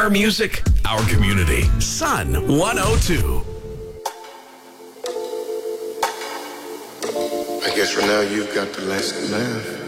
Our music, our community. Sun 102. I guess for now you've got the last laugh.